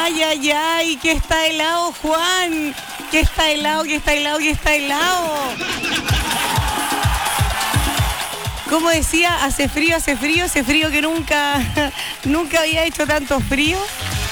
Ay, ay, ay, que está helado, Juan. Que está helado, que está helado, que está helado. Como decía, hace frío que nunca había hecho tanto frío.